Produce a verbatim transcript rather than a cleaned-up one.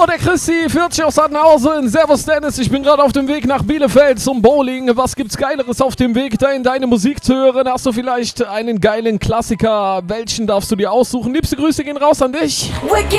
der Christi, vierzig aus Sandhausen. Servus Dennis, ich bin gerade auf dem Weg nach Bielefeld zum Bowling. Was gibt's Geileres auf dem Weg dahin, deine Musik zu hören? Hast du vielleicht einen geilen Klassiker? Welchen darfst du dir aussuchen? Liebste Grüße gehen raus an dich.